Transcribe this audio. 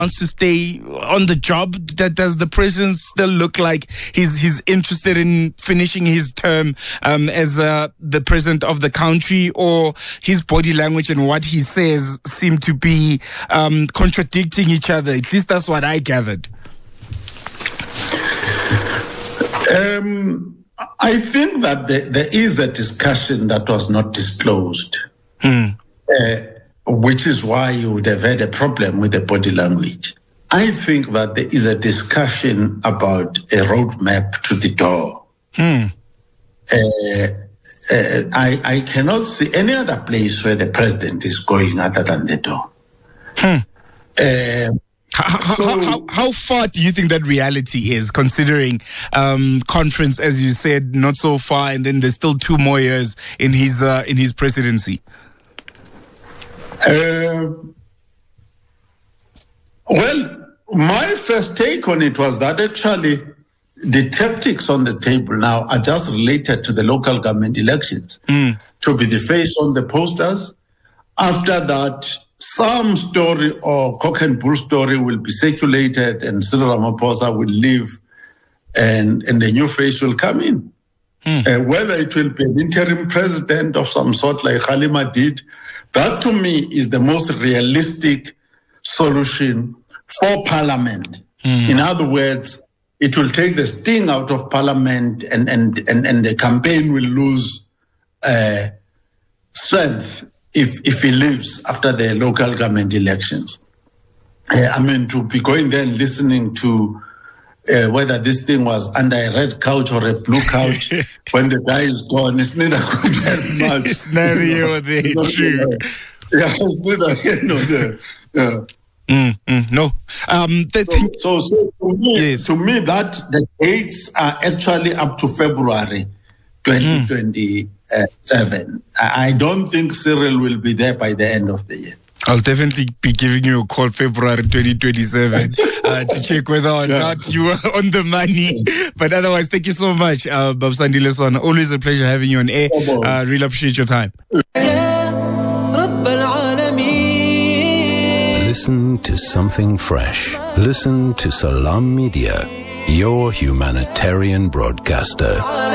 wants to stay on the job? Does the president still look like he's interested in finishing his term as the president of the country, or his body language and what he says seem to be contradicting each other? At least that's what I gathered. I think that there is a discussion that was not disclosed, which is why you would have had a problem with the body language. I think that there is a discussion about a roadmap to the door. I cannot see any other place where the president is going other than the door. How far do you think that reality is, considering conference, as you said, not so far, and then there's still 2 more years in his presidency? Well, my first take on it was that actually the tactics on the table now are just related to the local government elections, to be the face on the posters. After that, some story or cock and bull story will be circulated and Cyril Ramaphosa will leave and the new face will come in. Whether it will be an interim president of some sort like Halima did, that to me is the most realistic solution for Parliament. In other words, it will take the sting out of Parliament and the campaign will lose strength if he leaves after the local government elections. To be going there and listening to whether this thing was under a red couch or a blue couch when the guy is gone, it's neither good very much. It's neither or the true. Yeah, it's neither here nor there. Yeah. No. So to me, yes. To me, that the dates are actually up to February 2027. I don't think Cyril will be there by the end of the year. I'll definitely be giving you a call February 2027 to check whether or not you are on the money. But otherwise, thank you so much, Babsandile Swana. Always a pleasure having you on air. Really appreciate your time. Listen to something fresh. Listen to Salam Media, your humanitarian broadcaster.